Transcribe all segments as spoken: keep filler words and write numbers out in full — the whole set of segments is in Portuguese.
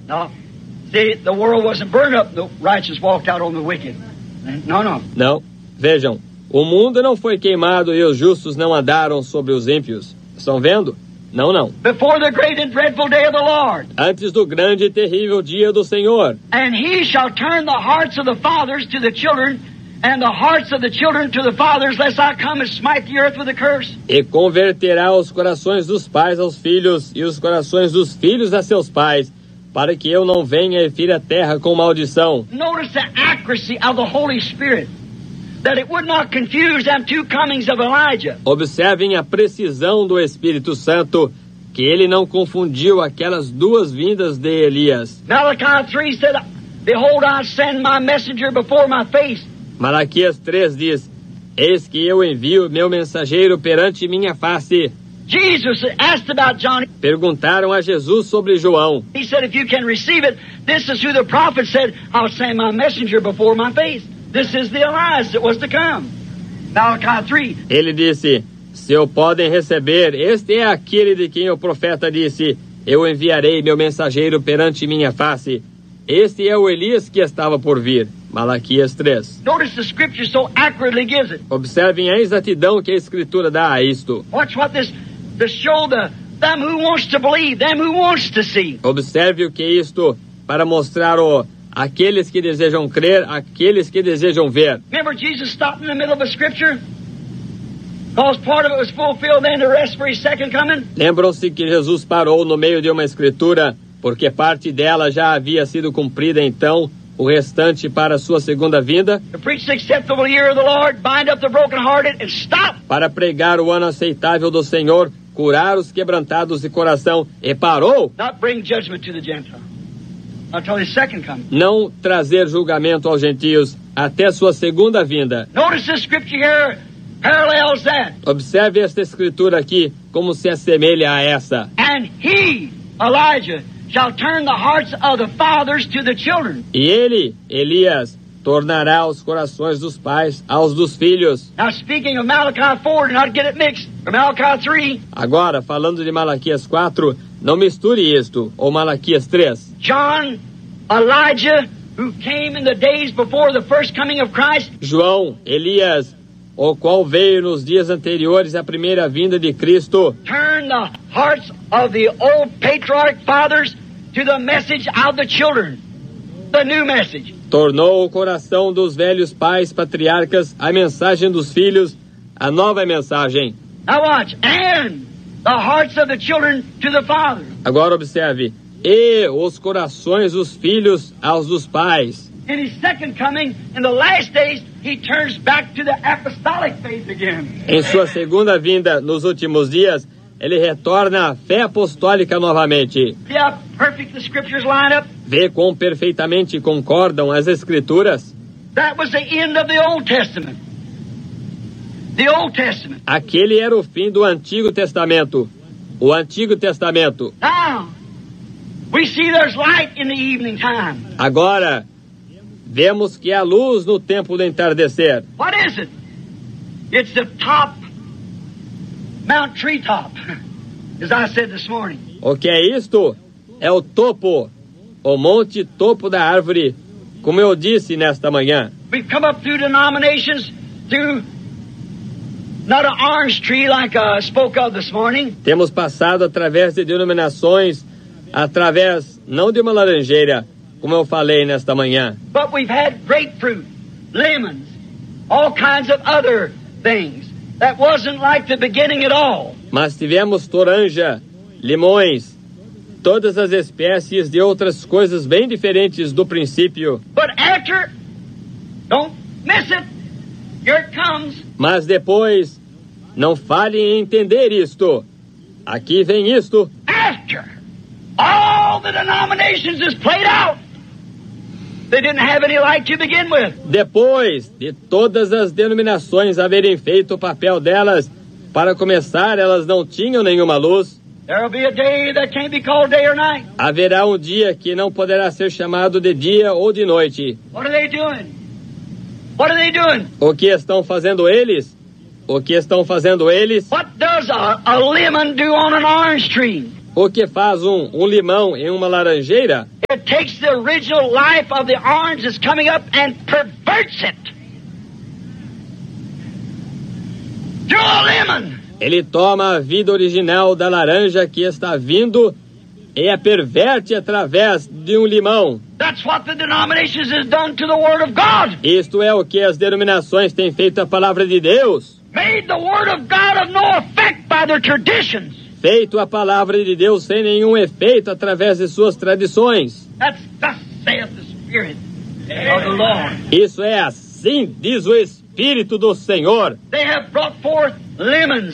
No. See, the world wasn't burned up, the righteous walked out on the wicked. No, no. Não. Vejam, o mundo não foi queimado e os justos não andaram sobre os ímpios. Estão vendo? Não, não. Before the great and dreadful day of the Lord. Antes do grande e terrível dia do Senhor. And he shall turn the hearts of the fathers to the children, and the hearts of the children to the fathers, lest I come and smite the earth with a curse. E converterá os corações dos pais aos filhos, e os corações dos filhos a seus pais, para que eu não venha e fira a terra com maldição. Notice the accuracy of the Holy Spirit, that it would not confuse them two comings of Elijah. Observem a precisão do Espírito Santo, que ele não confundiu aquelas duas vindas de Elias. Malachi three said, behold, I send my messenger before my face. Malaquias três diz, eis que eu envio meu mensageiro perante minha face. Jesus asked about John. Perguntaram a Jesus sobre João. He said, if you can receive it, this is who the prophet said, I'll send my messenger before my face. This is the Elias that was to come. Malachi three. Ele disse, se o podem receber, este é aquele de quem o profeta disse, eu enviarei meu mensageiro perante minha face. Este é o Elias que estava por vir. Malaquias três. Notice the scripture so accurately gives it. Observem a exatidão que a Escritura dá a isto. Watch what this, to show the, them who wants to believe, them who wants to see. Observe o que é isto, para mostrar o aqueles que desejam crer, aqueles que desejam ver. Remember Jesus stopped in the middle of a scripture? Because part of it was fulfilled then the rest for his second coming. Lembram-se que Jesus parou no meio de uma escritura, porque parte dela já havia sido cumprida então, o restante para a sua segunda vinda. To preach the acceptable year of the Lord, bind up the brokenhearted and stop. Para pregar o ano aceitável do Senhor, curar os quebrantados de coração, e parou. Not bring judgment to the Gentile until his second coming. Não trazer julgamento aos gentios até sua segunda vinda. Notice this scripture here parallels that. Observe esta escritura aqui, como se assemelha a essa. And he, Elijah, shall turn the hearts of the fathers to the children. E ele, Elias, tornará os corações dos pais aos dos filhos. Now speaking of Malachi four, do not get it mixed, or Malachi three. Agora, falando de Malaquias quatro, não misture isto, ou Malaquias três. John, Elijah, who came in the days before the first coming of Christ. João, Elias, o qual veio nos dias anteriores à primeira vinda de Cristo. Turn the hearts of the old patriarch fathers to the message of the children, the new message. Tornou o coração dos velhos pais patriarcas a mensagem dos filhos, a nova mensagem. Now watch, and the hearts of the children to the fathers. Agora observe, e os corações dos filhos aos dos pais. In his second coming, in the last days, he turns back to the apostolic faith again. Em sua segunda vinda, nos últimos dias, ele retorna à fé apostólica novamente. See how perfect the scriptures line up? Vê quão perfeitamente concordam as Escrituras? That was the end of the Old Testament. The Old Testament. Aquele era o fim do Antigo Testamento. O Antigo Testamento. Now, we see there's light in the evening time. Agora, vemos que há luz no tempo do entardecer. What is it? It's the top, Mount Treetop, as I said this morning. O que é isto? É o topo, o monte topo da árvore, como eu disse nesta manhã. We've come up through denominations, through not an orange tree like I spoke of this morning. Temos passado através de denominações, através não de uma laranjeira, como eu falei nesta manhã. But we've had grapefruit, lemons, all kinds of other things that wasn't like the beginning at all. Mas tivemos toranja, limões, todas as espécies de outras coisas bem diferentes do princípio. But after, don't miss it, here it comes. Mas depois, não falhem em entender isto. Aqui vem isto. After all the denominations is played out, they didn't have any light to begin with. Depois de todas as denominações haverem feito o papel delas, para começar, elas não tinham nenhuma luz. There'll be a day that can't be called day or night. Haverá um dia que não poderá ser chamado de dia ou de noite. What are they doing? What are they doing? O que estão fazendo eles? O que estão fazendo eles? What does a, a lemon do on an orange tree? O que faz um, um limão em uma laranjeira? It takes the original life of the orange that's coming up and perverts it to a lemon. Ele toma a vida original da laranja que está vindo e a perverte através de um limão. That's what the denominations has done to the Word of God. Isto é o que as denominações têm feito à palavra de Deus. Made the Word of God of no effect by their traditions. Feito a palavra de Deus sem nenhum efeito através de suas tradições. That's thus saith the Spirit of the Lord. Isso é assim, diz o Espírito do Senhor. They have brought forth lemons,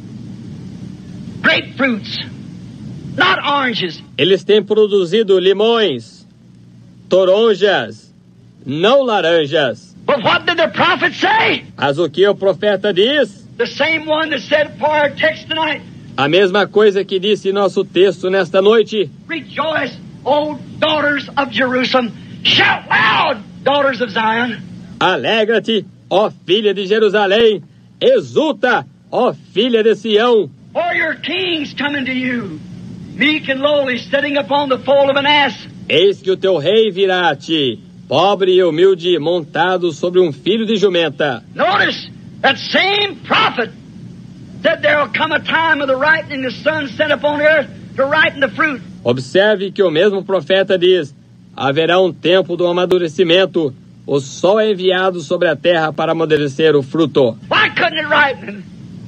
grapefruits, not oranges. Eles têm produzido limões, toronjas, não laranjas. But what did the prophet say? Mas o que o profeta diz? The same one that said for our text tonight. A mesma coisa que disse nosso texto nesta noite. Rejoice, O daughters of Jerusalem. Shout loud, daughters of Zion. Alegra-te, ó filha de Jerusalém. Exulta, ó filha de Sião. For your king's coming to you, meek and lowly, sitting upon the foal of an ass. Eis que o teu rei virá a ti, pobre e humilde, montado sobre um filho de jumenta. Notice that same prophet said there will come a time of the ripening, the sun sent upon the earth to ripen the fruit. Observe que o mesmo profeta diz: haverá um tempo do amadurecimento, o sol é enviado sobre a terra para amadurecer o fruto. Why couldn't it ripen?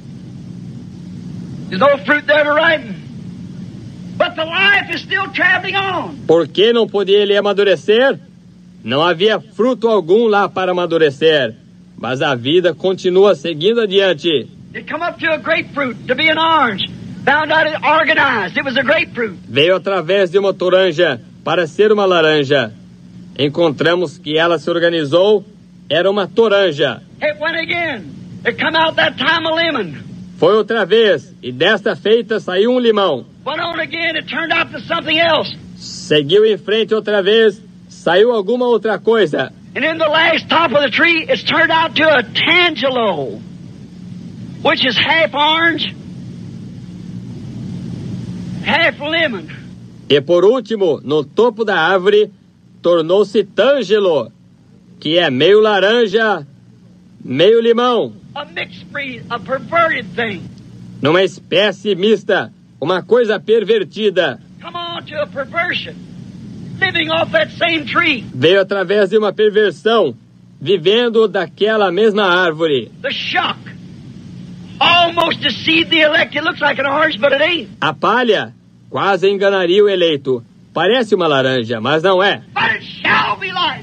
There's no fruit there to ripen. But the life is still traveling on. Por que não podia ele amadurecer? Não havia fruto algum lá para amadurecer, mas a vida continua seguindo adiante. It come up to a grapefruit, to be an orange. Found out it organized. It was a grapefruit. Veio através de uma toranja para ser uma laranja. Encontramos que ela se organizou, era uma toranja. It went again. It come out that time a lemon. Foi outra vez, e desta feita saiu um limão. Went on again, it turned out to something else. Seguiu em frente outra vez, saiu alguma outra coisa. And in the last top of the tree, it's turned out to a tangelo, which is half orange, half lemon. E por último, no topo da árvore, tornou-se tângelo, que é meio laranja, meio limão. A mixed breed, a perverted thing. Numa espécie mista, uma coisa pervertida. Come on to a perversion, living off that same tree. Veio através de uma perversão, vivendo daquela mesma árvore. The shock almost deceived the elect. It looks like an orange, but it ain't. A palha quase enganaria o eleito. Parece uma laranja, mas não é. But it shall be light.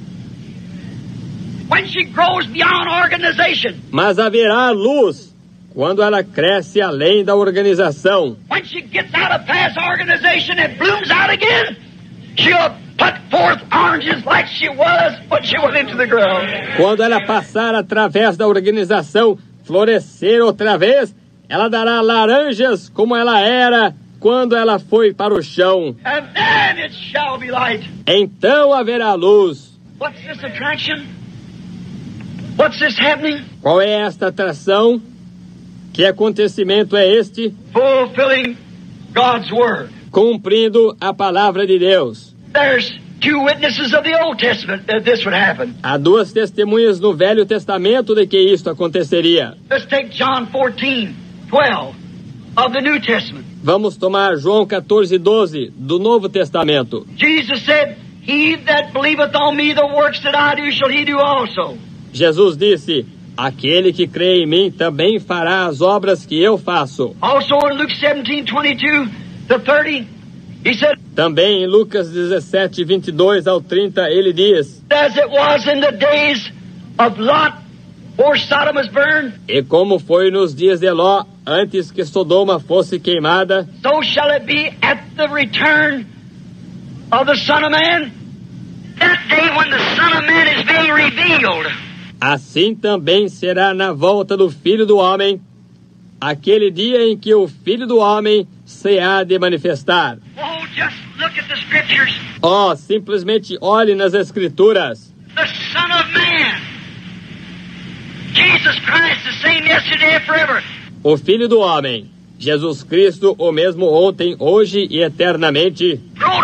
When she grows beyond organization. Mas haverá luz quando ela cresce além da organização. When she gets out of past organization and blooms out again, she'll put forth oranges like she was when she went into the ground. Quando ela passar através da organização, florescer outra vez, ela dará laranjas como ela era quando ela foi para o chão. And then it shall be light. Então haverá luz. What's this attraction? What's this happening? Qual é esta atração? Que acontecimento é este? Fulfilling God's word. Cumprindo a palavra de Deus. There's two witnesses of the Old Testament that this would happen. Há duas testemunhas no Velho Testamento de que isto aconteceria. Let's take John fourteen, twelve of the New Testament. Vamos tomar João quatorze, doze do Novo Testamento. Jesus said, "He that believeth on me, the works that I do shall he do also." Jesus disse: aquele que crê em mim também fará as obras que eu faço. Also in Luke seventeen, twenty-two to thirty, he said, Também em Lucas dezessete, vinte e dois ao trinta, ele diz: as it was in the days of Lot, before Sodom was burned, e como foi nos dias de Ló, antes que Sodoma fosse queimada, so shall it be at the return of the Son of Man. That day when the Son of Man is being revealed. assim também será na volta do Filho do Homem, aquele dia em que o Filho do Homem se há de manifestar. Oh, just look at the scriptures. Oh, simplesmente olhe nas Escrituras. The Son of Man, Jesus Christ, the same yesterday and forever. O Filho do Homem, Jesus Cristo, o mesmo ontem, hoje e eternamente.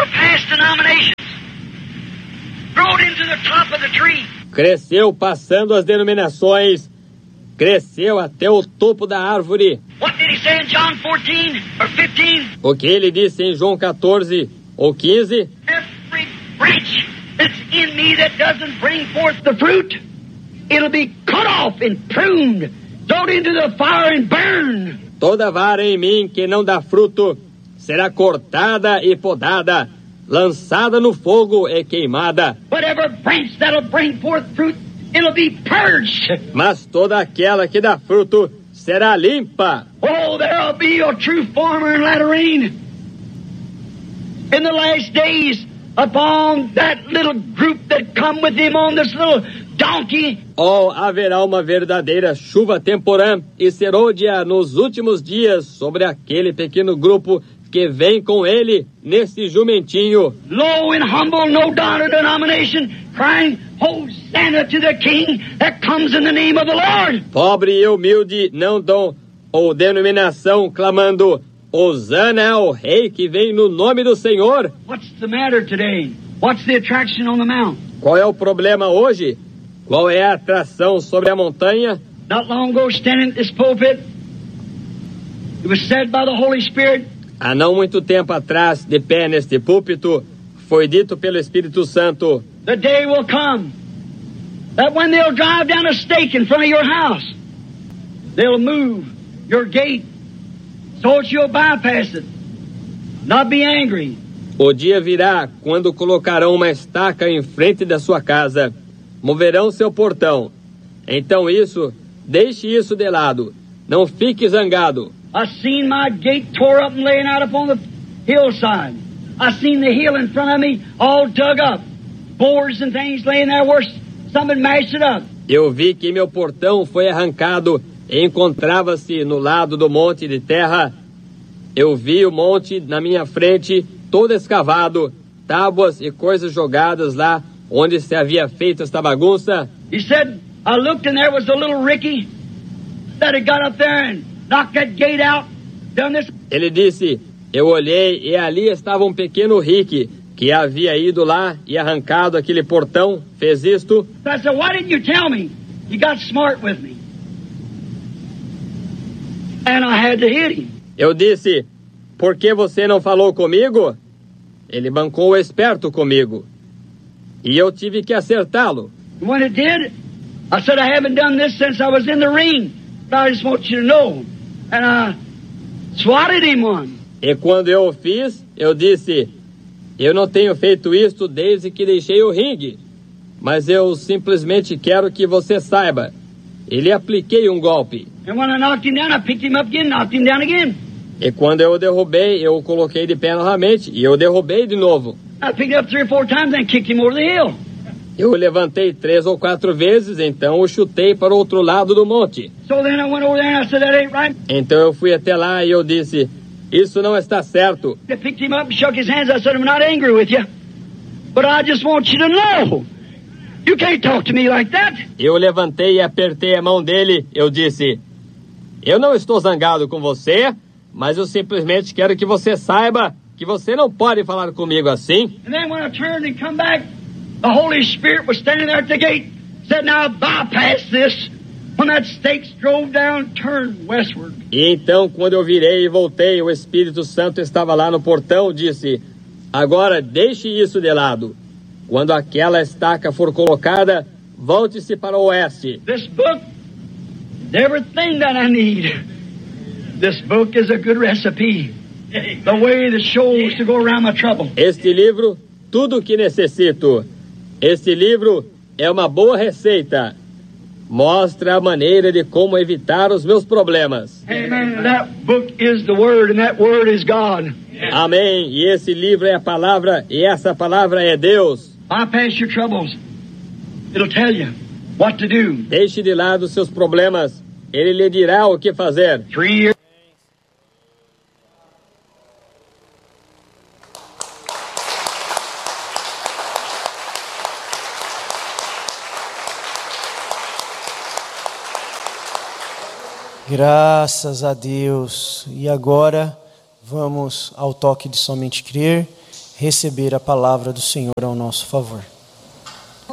Cresceu passando as denominações, cresceu até o topo da árvore. O que ele disse em João quatorze ou quinze? Every branch that's in me that doesn't bring forth the fruit, it'll be cut off and pruned, thrown into the fire and burned. Toda vara em mim que não dá fruto será cortada e podada, lançada no fogo e queimada. Whatever branch that'll bring forth fruit, it'll be purged. Mas toda aquela que dá fruto será limpa. Oh, there'll be a true farmer in latter rain. In the last days, upon that little group that come with him on this little donkey. Oh, haverá uma verdadeira chuva temporã e serôdia nos últimos dias sobre aquele pequeno grupo que vem com ele nesse jumentinho. Low and humble, no daughter denomination, crying, Hosanna to the King that comes in the name of the Lord. Pobre e humilde, não dom ou denominação, clamando, Hosana ao rei que vem no nome do Senhor. What's the matter today? What's the attraction on the mount? Qual é o problema hoje? Qual é a atração sobre a montanha? Not long ago, standing at this pulpit, it was said by the Holy Spirit. Há não muito tempo atrás, de pé neste púlpito, foi dito pelo Espírito Santo: The day will come that when they'll drive down a stake in front of your house, they'll move your gate so that you'll bypass it, not be angry. O dia virá quando colocarão uma estaca em frente da sua casa, moverão seu portão. Então isso, deixe isso de lado, não fique zangado. I seen my gate tore up and laying out upon the hillside. I seen the hill in front of me all dug up, boards and things laying there where somebody mashed it up. Eu vi que meu portão foi arrancado e encontrava-se no lado do monte de terra. Eu vi o monte na minha frente, todo escavado, tábuas e coisas jogadas lá onde se havia feito esta bagunça. He said, I looked and there was a little Ricky that had got up there and knocked that gate out, done this. Ele disse, eu olhei e ali estava um pequeno Rick que havia ido lá e arrancado aquele portão, fez isto. So I said, why didn't you tell me? You got smart with me. And I had to hit him. Eu disse, por que você não falou comigo? Ele bancou esperto comigo. E eu tive que acertá-lo. When it did, I said, I haven't done this since I was in the ring. But I just want you to know. And I swatted him one. E quando eu o fiz, eu disse, eu não tenho feito isto desde que deixei o ringue. Mas eu simplesmente quero que você saiba. E lhe apliquei um golpe. And when I knocked him down, I picked him up again, knocked him down again. E quando eu o derrubei, eu o coloquei de pé novamente e eu o derrubei de novo. I picked up three or four times and kicked him over the hill. Eu o levantei três ou quatro vezes, então o chutei para o outro lado do monte. So then I went over there and I said, that ain't right. Então eu fui até lá e eu disse, isso não está certo. I picked him up and shook his hands. I said, I'm not angry with you, but I just want you to know, you can't talk to me like that. Eu levantei e apertei a mão dele. Eu disse, eu não estou zangado com você, mas eu simplesmente quero que você saiba que você não pode falar comigo assim. And then when I turned and come back, the Holy Spirit was standing there at the gate, said, now bypass this. When that stake drove down, turned westward. E então, quando eu virei e voltei, o Espírito Santo estava lá no portão, disse, agora deixe isso de lado. Quando aquela estaca for colocada, volte-se para o oeste. This book is everything that I need. This book is a good recipe. The way that shows to go around my trouble. Este livro, tudo o que necessito. Este livro é uma boa receita. Mostra a maneira de como evitar os meus problemas. Amen. That book is the Word, and that Word is God. Amém. E esse livro é a palavra, e essa palavra é Deus. Bypass your troubles. It'll tell you what to do. Deixe de lado os seus problemas. Ele lhe dirá o que fazer. Three years. Graças a Deus. E agora vamos ao toque de somente crer, receber a palavra do Senhor ao nosso favor.